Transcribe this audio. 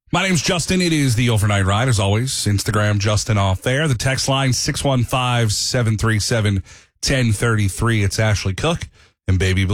My name's Justin. It is the Overnight Ride. As always, Instagram, Justin Off There. The text line, 615-737-1033. It's Ashley Cook and Baby Blue.